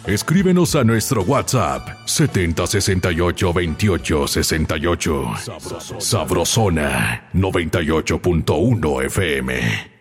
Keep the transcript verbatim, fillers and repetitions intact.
Escríbenos a nuestro WhatsApp setenta sesenta y ocho veintiocho sesenta y ocho. Sabrosona noventa y ocho punto uno F M.